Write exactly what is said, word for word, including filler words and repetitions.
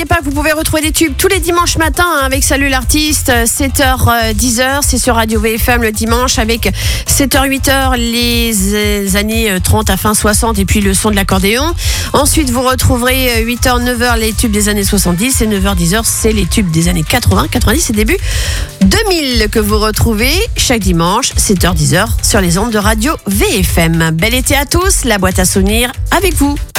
n'oubliez pas que vous pouvez retrouver des tubes tous les dimanches matins hein, avec Salut l'artiste, sept heures dix heures, c'est sur Radio V F M le dimanche avec sept heures huit heures les années trente à fin soixante et puis le son de l'accordéon. Ensuite, vous retrouverez huit heures neuf heures les tubes des années soixante-dix et neuf heures dix heures c'est les tubes des années quatre-vingts, quatre-vingt-dix et début deux mille que vous retrouvez chaque dimanche, sept heures dix heures sur les ondes de Radio V F M. Bel été à tous, la boîte à souvenirs avec vous.